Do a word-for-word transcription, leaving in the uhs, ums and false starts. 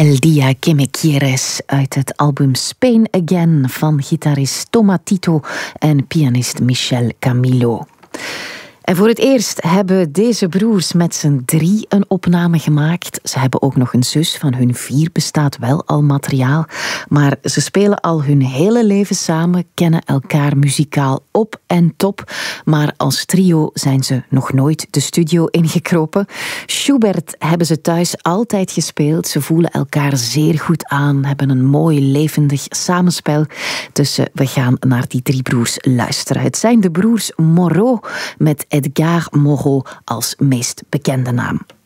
El Dia que me quieres uit het album Spain Again van gitarist Tomatito en pianist Michel Camilo. En voor het eerst hebben deze broers met z'n drie een opname gemaakt. Ze hebben ook nog een zus, van hun vier bestaat wel al materiaal. Maar ze spelen al hun hele leven samen, kennen elkaar muzikaal op en top. Maar als trio zijn ze nog nooit de studio ingekropen. Schubert hebben ze thuis altijd gespeeld. Ze voelen elkaar zeer goed aan, hebben een mooi levendig samenspel. Dus we gaan naar die drie broers luisteren. Het zijn de broers Moreau met Edgar Moreau als meest bekende naam.